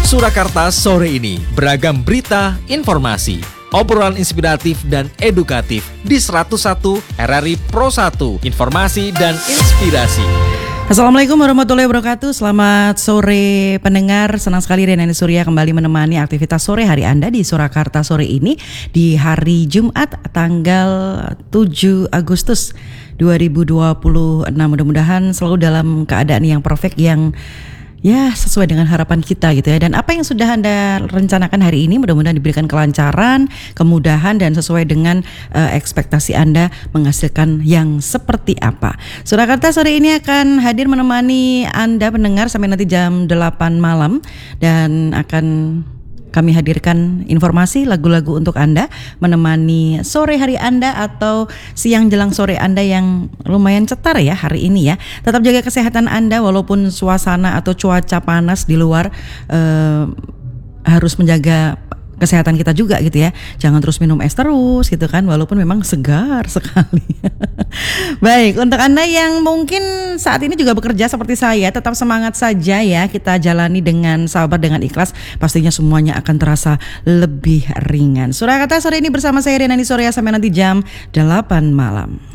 Surakarta sore ini beragam berita, informasi, obrolan inspiratif dan edukatif di 101 RRI Pro 1, informasi dan inspirasi. Assalamualaikum warahmatullahi wabarakatuh. Selamat sore pendengar. Senang sekali Renani Surya kembali menemani aktivitas sore hari Anda di Surakarta sore ini di hari Jumat tanggal 7 Agustus 2026. Mudah-mudahan selalu dalam keadaan yang perfect, yang ya sesuai dengan harapan kita gitu ya. Dan apa yang sudah Anda rencanakan hari ini mudah-mudahan diberikan kelancaran, kemudahan, dan sesuai dengan ekspektasi Anda menghasilkan yang seperti apa. Surakarta sore ini akan hadir menemani Anda pendengar sampai nanti jam 8 malam, dan akan kami hadirkan informasi, lagu-lagu untuk Anda menemani sore hari Anda atau siang jelang sore Anda yang lumayan cetar ya hari ini ya. Tetap jaga kesehatan Anda walaupun suasana atau cuaca panas di luar, harus menjaga kesehatan kita juga gitu ya. Jangan terus minum es terus gitu kan, walaupun memang segar sekali. Baik, untuk Anda yang mungkin saat ini juga bekerja seperti saya, tetap semangat saja ya. Kita jalani dengan sabar, dengan ikhlas. Pastinya semuanya akan terasa lebih ringan. Surakarta sore ini bersama saya Renani Surya sampai nanti jam 8 malam.